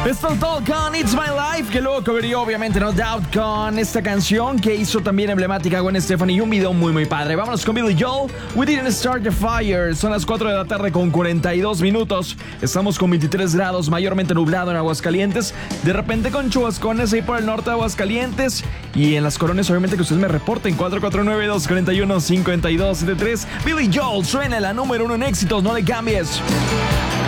Pistol Talk con It's My Life, que luego cobrió obviamente No Doubt con esta canción que hizo también emblemática Gwen Stefani y un video muy padre. Vámonos con Billy Joel, We Didn't Start the Fire. Son las 4 de la tarde con 42 minutos. Estamos con 23 grados, mayormente nublado en Aguascalientes. De repente con chubascones ahí por el norte de Aguascalientes. Y en las colonias obviamente que ustedes me reporten. 449-241-5273. Billy Joel suena la número 1 en éxitos, no le cambies.